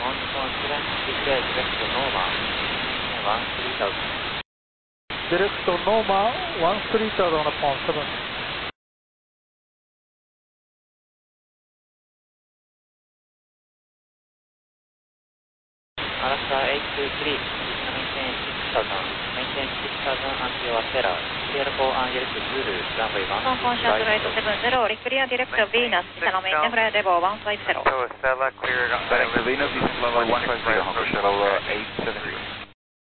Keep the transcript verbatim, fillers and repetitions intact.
Direct to Noma, one three thousand upon seven. Alaska eight two three, maintain six thousand, maintain six thousand until Stella. Clear for undirect Zulu, runway one. Concourse flight seven zero, clear direct Venus, channel maintain flight level one five zero. So Stella cleared on Direct Venus, descent level one five zero, Hongo Shuttle uh, eight seven zero.